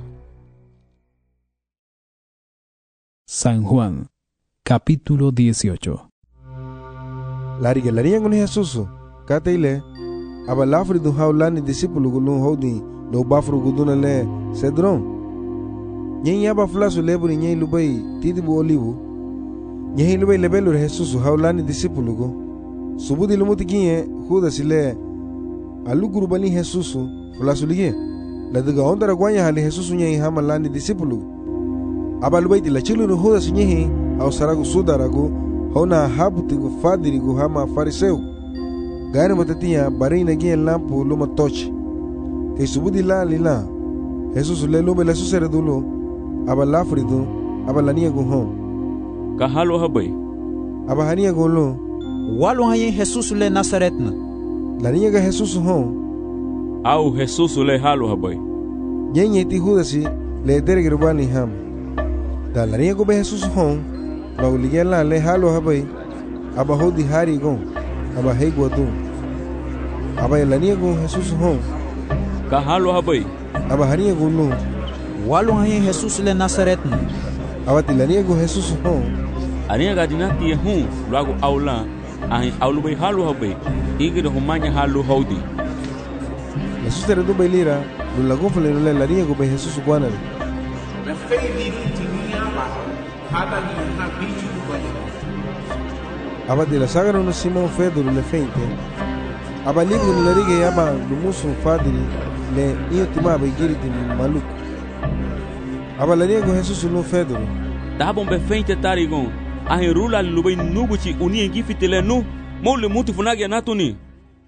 San Juan, capítulo 18. Lariga con Jesús, Kataile, Abalafri do Haulani discípulo gulun holding, no bafro guduna le Cedron. Nyen yaba flasu leburi nyen lubai, tidibu olivo. Nyen lubai lebelo Jesús Haulani discípulo go. Subudi lumutikinye, Judas le aluguru bani Jesús, flasu lige. La diga onda raguanya hali Jesús nyen hamalani discípulo. Abalubaiti la chilo no Judas nyehi au saragu sudaragu hona habutigu fadirigu hama fariseu gari matatia barina gien lampu luma tochi te subudi la lila Jesus le lume la susere dulo abalafridu abalania gu hon ka halo habai abahania gu lo walo hayen Jesus le Nazaretna la niña ga Jesus hon au Jesus le halo habai nyenye ti Judasi le dergirbani ham da la niña gu be Jesus hon la uligela le halo habai aba hodi hari gon aba hegwa dun aba la niña gu Jesus hon ka halo habai aba hania gu lo walo hayen Jesus le Nazaretna aba ti la niña gu Jesus hon ania ga dinati hun lago aula ahin aulubai halo habai igre humanya halo hodi la susere du bailira lo lago fele le la niña gu be Jesus guana me feili tinia ba hada ni na bichu bani aba de la sagra no Simon Pedro le feinte aba ligu ni larige aba lumusu fadiri le iotima ba giri de maluk aba la niña gu Jesus no Pedro da bom be feinte tarigon ahin rula lubai nuguchi uni ngifitele nu mole mutu funagi anatuni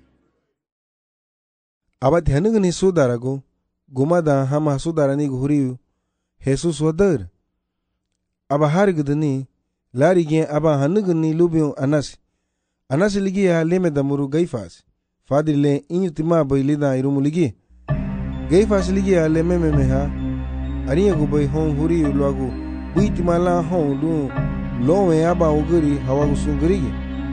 aba dhyanugu ni sudarago gumada hama sudarani guhuriu Jesus wadar aba harigudni larige aba hanugu ni lubiu anas ligia leme damuru gaifas fadile inyutima bailida irumuligi gaifas ligia leme meha ariya gubai hon huriu lagu buitima la hon lu lowe aba uguri hawagu sungurigi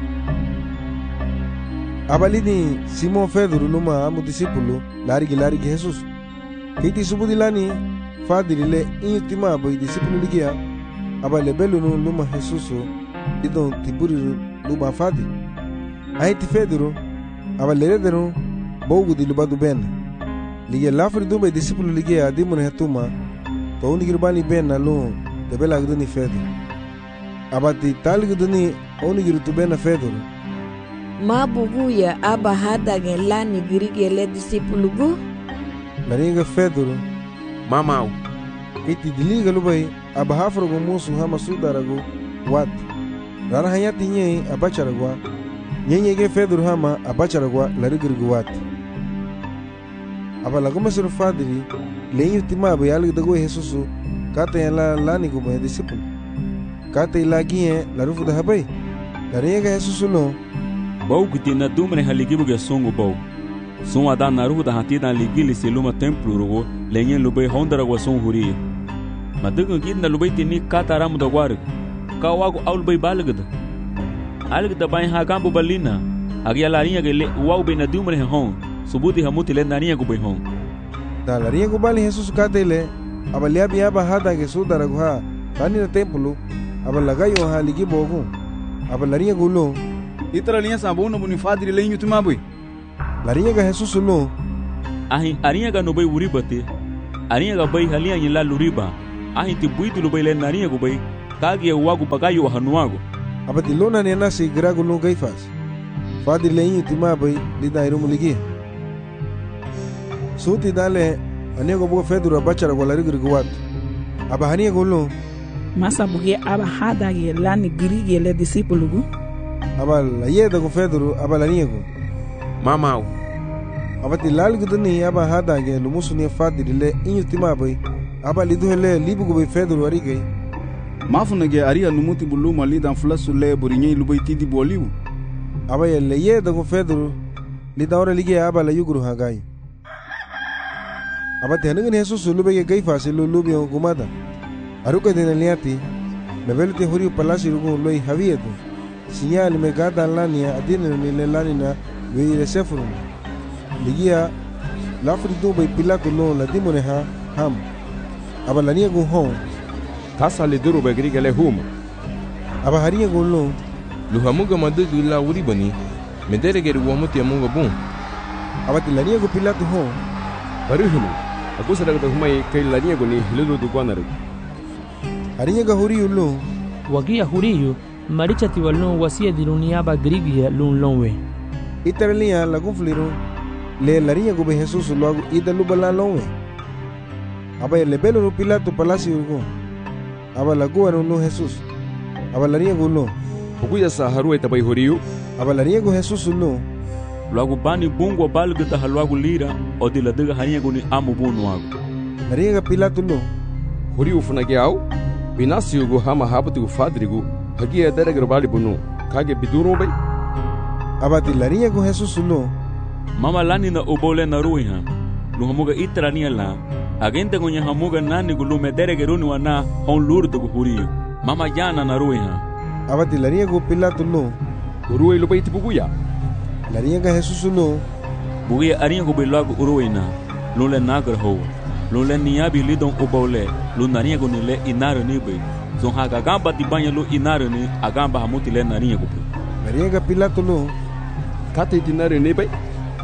abalini Simon Pedro luma amu discípulo larigi Jesus kiti subudilani fadirile inyutima bai discípulo ligia abale belu no luma Jesus idon tiburi luma fadi aiti Pedro abale redero bogu di lubadu ben ligia lafri dumbe discípulo ligia adimun hetuma to unigirbani ben na lo de bela gduni Pedro abati talgduni unigirutu ben Pedro mabuguya aba hadagen lani girige le discípulo gu nariga Pedro mamau kiti diliga lubai aba hafrogo musu hama sudarago wat rana hayati nye abacharagwa nyenye Pedro hama abacharagwa larigirgu wat aba lago mesro fadiri lenyu timaba yalig dago Jesus kata yala lani go be discípulo kata ilagie la rufu da habai nariga Jesus no bau kuti na dumre haligibu ge songo bau son ada naru da hatida ligili seluma templo rogo lenyen lubai hondara go son huri madugo gidna lubai tini kataram da gwar kawago aulbai balgada algda bai ha gambo balina agya larinha ge le wau be na dumre hon subudi hamuti le narinha go bai hon da larinha go bali Jesus katele abalia biaba hada ge sudara go ha tani na templo abalagayo ha ligibo go abalarinha go lo itara linha sabuna buni fadiri lenho tumabui larinha ga Jesus lo ahin ariya ga no bay wuri bate ariya ga bay haliya yin la luriba ahin ti buitu lo bay le nariya go bay kage wagu bagayo hanuago abati lona ne na se grago no gaifas fadi lein ti ma bay li dairu muligi suti dale anego bo fedura bachara gola rigrigo wat aba haniya gollo masa buge aba hada ge lani grige le disipulugu aba la yeda go feduru aba la niego mamau abati lal gudni aba hada ge lumusu ne fadi le inyuti ma bay aba lidu hele libu go bay feduru arige mafuna ge aria numuti buluma lidan flasu le borinye lubai tidi boliu aba yelle yeda go feduru lidan ora lige aba la yuguru hagai aba tengen Jesus lube ge gaifa se lubi on gumada aruka dinaliati mebelte huri palasi rugo loi havieto sinyal me gada lania adine le lanina we sefurun ligia lafri do bay pilato no la dimone ha ham aba lania go hon kasa le duro be grige le hum aba haria go lo luhamuga madugu la wuri bani medere ge wo muti amunga bun aba lania go pilato hon baruhunu aku sadang humai kai lania go ni hilu du kwanaru haria ga huri ulo wagia huriyu maricha tiwalno wasia dirunia ba grigia lun lonwe iterlia la gufliru le laria go be Jesus logo idalu bala lonwe aba le belo no pilato palacio go aba la go no Jesus aba laria go lo bukuya sa haru eta bai horiu aba laria go Jesus lo logo bani bungo balga ta halwago lira o de la daga haria go ni amu bunu ago laria ga pilato lo horiu funage au binasiu go hama habatu fadrigo hagia daragar bali bunu kage biduro bai abati laria go Jesus lo mama lani na obole na ruiha lu hamuga itrania la agente gonya hamuga nani go lume daragar unu wana hon lurto go huriyo mama jana na ruiha abati laria go pilato lo uruai lo bai tibuguya laria ga Jesus lo bugia aria go belago uruina lule nagar ho lule niabi lidon obole lu naria go nile inaro ni bai so haga gamba di banyo lu inaro ni agamba hamuti le naria go laria ga pilato lo kate dinare ni bai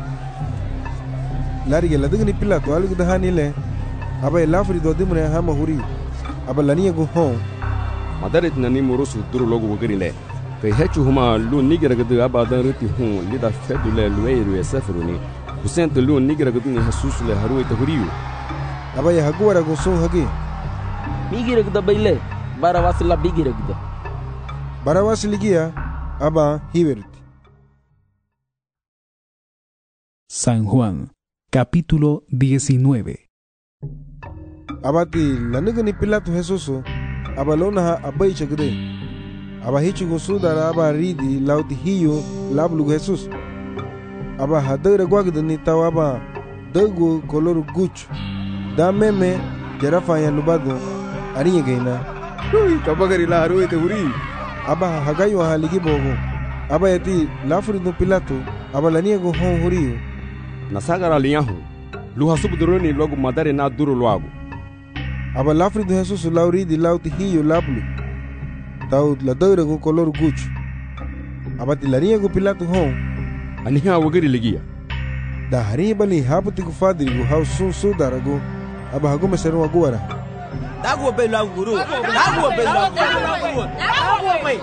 laria la dugni pilato alu da hanile aba lafri do dimre hama huri aba lania go hon madaret nani morosu duro logo wogrile kai hechu huma lu nigera gadu aba dan ruti hon lida fedule lueru esafruni husent lu nigera gadu ni Jesus le haru eta huriu aba ya hagwara go so hagi migira gada baile barawas la bigira gada barawas ligia aba hiberti. San Juan, capítulo 19. Abati lanigani Pilato Jesus abalona ha abai chagde aba hichu go sudara aba ridi lauti hiyo lablu Jesus aba hadara gwagde ni tawaba dago color guch da meme jarafa ya lubado ariye gaina kabagari la haru ete huri aba hagayo haligi bogo aba yati lafri do Pilato aba lania go hon huriyo nasagara liyahu luha subduroni logo madare na duro loago aba lafri do Jesus lauri di lauti hiyo lablu tau la daura go color guch aba tilania go Pilato hon aniha wagari ligia da hari bali haputi go fadri go hau sun su darago aba hago mesero agora dago be la guru dago be la dago be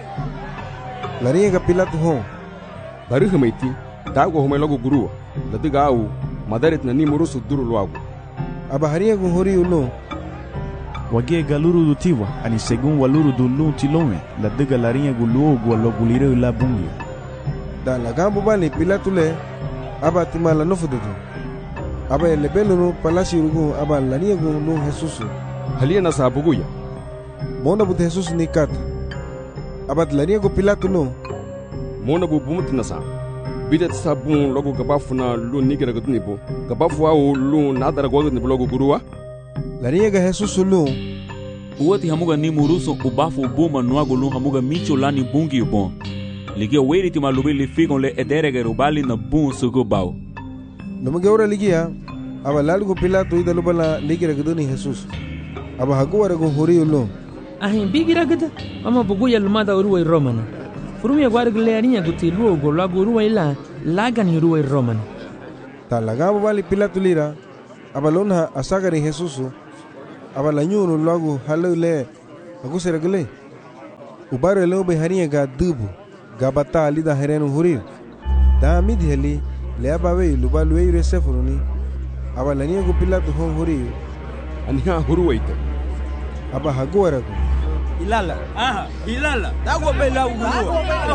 laria ga Pilato hon baru hamaiti dago homai logo guru ladiga au madaret na ni murusu duro loago aba haria go hori uno wagie galuru do tiwa ani segun waluru do lu tilome la diga laria go logo lo gulire la bungi da la gambo bali Pilato le aba timala no fududu aba le belo no palacio rugo aba laria go no Jesus halia na sabuguya mona bu Jesus ni kat aba laria go Pilato no mona bu bumut na sa bidet sabun logo gabafuna lu nigera gudnibo gabafu au lu nadara gogo ni logo guruwa laria ga Jesus lu uwati hamuga ni muruso ubafu buma nuago lu hamuga micho lani bungi bon ligia weri ti malubi li figon le ederege rubali na bun sugo bao numuge ora ligia aba lalgo Pilato ida lubala ligira guduni Jesus aba haguwara go hori ulo ahin bigira gada ama buguya lumada uruwa romana furumi agwar gleania guti luogo lago uruwa ila lagan uruwa romana Talagabo bali Pilato lira, abalona asagari Jesusu, abalanyuno logo halule, aguseragle. Ubaro leo beharia ga dubu, gabata alida herenu hurir. Da midheli, leabawe lubalwe resefuruni, abalania go Pilato hon hurir. Aniha huruwaita. Aba haguarago. Ilala, ilala. Dago bela uguru.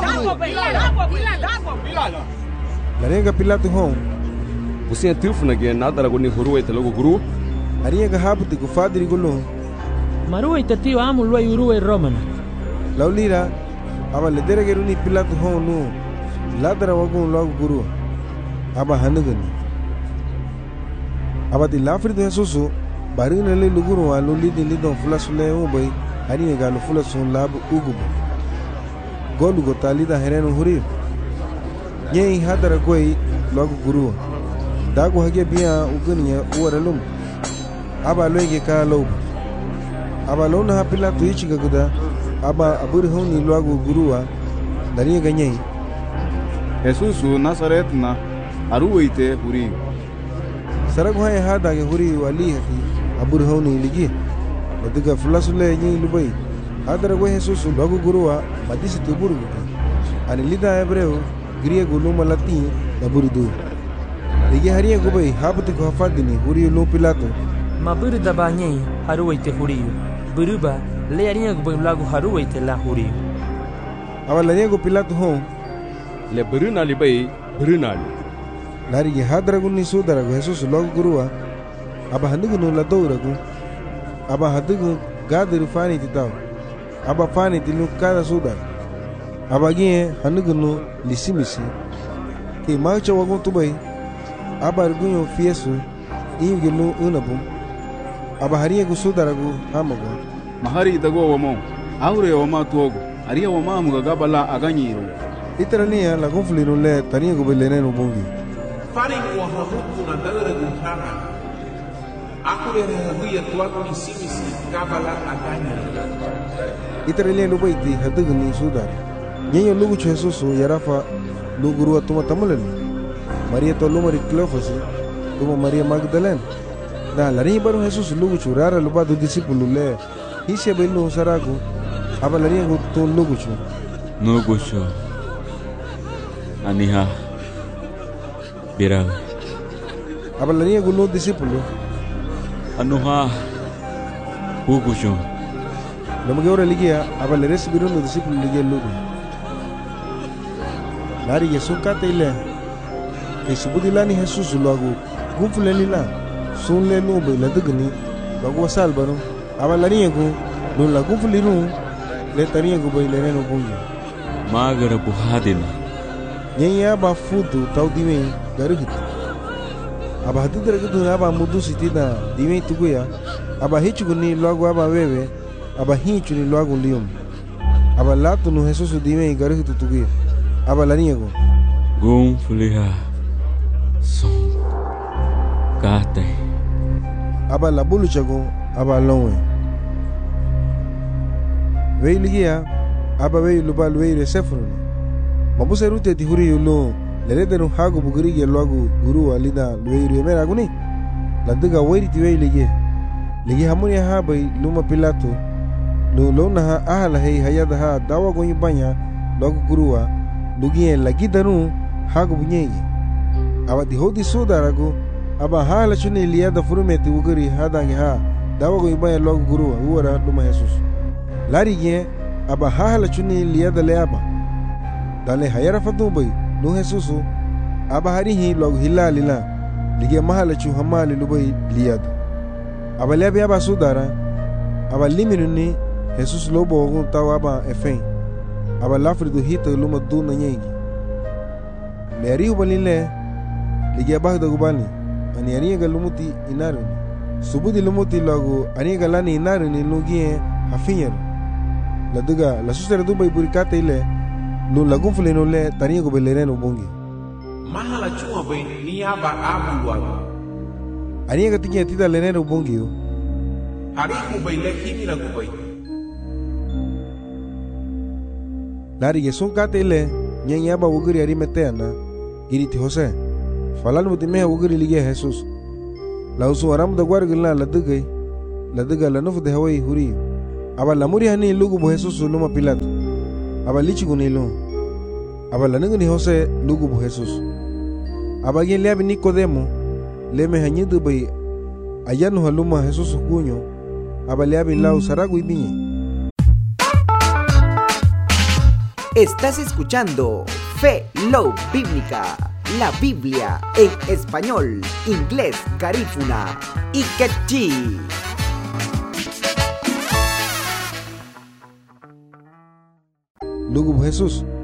Larenga Pilato hon. Busia tilfuna ge nadara goni huruwaita logo guru. Ariega habuti go fadri gulu. Maruwaita tio amu loi uruwe romana. Laulira, aba ledere geruni Pilato hon nu. Ladara wagun logo guru. Aba hanugani. Aba di lafri do Jesusu. Barina le luguru wa luli di lidon fulasu le ubai hari ne galu fulasu labu ugubu golu go talida herenu hurir nyei hadara goi logu guru dagu hage biya uguniya uwaralum aba loge ka lobu aba lona ha Pilato ichi gaguda aba abur honi logu guruwa dari ga nyei Jesusu Nazaret na aruwaite huri sarag hoye hada ge huri wali hati abur honi ligi badiga fulasule nyi lubai hadara go Jesusu logu guruwa madisi tuburu ani lida hebreu griego luma latin abur du ligi hariya go bai habti go hafadini huri lo Pilato mabur da banyei haruwaite huriyo buruba le hariya go bai lagu haruwaite la huriyo awala go Pilato hon le buruna libai burunali larigi hadara gunni sudara go Jesusu logu guruwa aba handugu no la douragu aba hadugu gadiru fani titaw aba fani tilu kada sudar aba gie handugu no lisimisi ke marcha wagun tubai aba rugunyo fiesu ingelu unabum aba hariya gu sudaragu hamago mahari dago wamo aure wama tuogo hariya wama muga gabala aganyiro itarania la gonflinu le tania gu belenenu bungi fari wa hamutu na dauragu hama Aku yang habuya tuaku ni simisi kabala aganya. Itarele no baiti hadugu ni sudar. Nyenyo lugu Jesusu yarafa luguru atuma tamulani. Maria to lumari Cleofas, tuma Maria Magdalene. Na lari baru Jesus lugu rara lupa do disipulu le. Hisia belu saragu. Aba lari ngu to lugu chu. Lugu chu. Aniha. Birang. Aba lari ngu lu disipulu. Anuha Hugujo Lomagora ligia aba le recibiron los discípulos ligia lugu Lari Yesu kate ile ke subudilani Jesus luagu gumfuleni la sunle lube la dugni bagu salbano aba lari ngu no la gumfuliru le tari ngu bai le no bungi magara buhadin nyenya ba fudu taudime garuhit aba hadidra gudu aba mudu sitida dime tuguya aba hichuguni logo aba wewe aba hichuni logo lium aba latu no Jesus dime garuhit tuguya aba laniego gum fuliha son kate aba labulu chago aba lonwe weiligia aba wei lubal wei resefruni mabuse rute tihuri yulo leredenu hago bugurige logo guru alida luiru emera guni landuga wairi tiwei ligi hamuni ha bai luma Pilato no lona ha ahala hei hayada ha dawa gonyi banya logo guruwa lugie lagi danu hago bunyegi aba di hodi sudarago aba hala chuni liada furumeti uguri hadangi ha dawa gonyi banya logo guruwa uwara luma Jesus larige aba hala chuni liada leaba dale hayara fatu bai no Jesusu aba harihi logo hilalila lige mahala chu hamali lubai liada aba lebe aba sudara aba liminuni Jesus lobo ogun tawa aba efen aba lafrido hita luma duna nyegi le arihu balile lige aba da gubani ani ariga lumuti inaruni subudi lumuti logo aniga lani inaruni lugie hafinyero la duga la susera dubai burikate ile no la gonfle no le tania go belereno bongi mahala chuma bai ni aba abu wago ani ga tinya tida leneno bongi yo harihu bai le himira go bai lari ge son kate ile nyanya ba wuguri ari meteana giriti Jose Falan mutimeha wugiri ligia Jesus. La usu waram da gwargilna la diga la nufu de hawai huri. Aba la muri hani lugu bu Jesus luma Pilato. Aba lichi gunilo. Aba la ningni Jose lugu bu Jesus. Aba gien leabi Nicodemo leme hanyidu bai ayanu haluma Jesus kunyo. Aba leabi lau saragu ibiñe. Estás escuchando Fe Love Bíblica, la Biblia en español, inglés, garífuna y quechí. Lugu bu Jesus